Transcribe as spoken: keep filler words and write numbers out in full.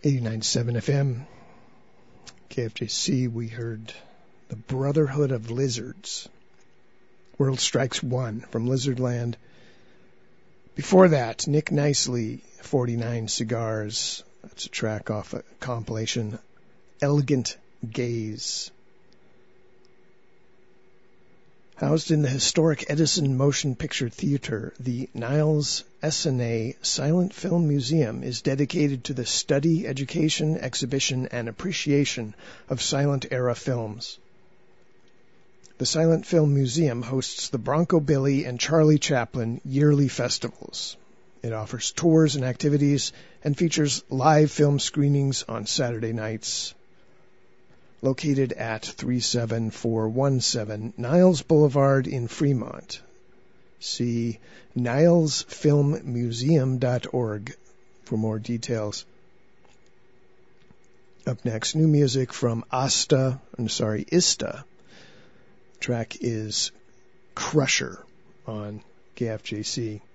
eighty-nine point seven F M, K F J C. We heard The Brotherhood of Lizards, World Strikes One from Lizardland. Before that, Nick Nicely, forty-nine Cigars. That's a track off a compilation, Elegant Gaze. Housed in the historic Edison Motion Picture Theater, the Niles Essanay Silent Film Museum is dedicated to the study, education, exhibition, and appreciation of silent-era films. The Silent Film Museum hosts the Bronco Billy and Charlie Chaplin yearly festivals. It offers tours and activities and features live film screenings on Saturday nights. Located at three seven four one seven Niles Boulevard in Fremont. See niles film museum dot org for more details. Up next, new music from Asta, I'm sorry, Ista. Track is Crusher on K F J C.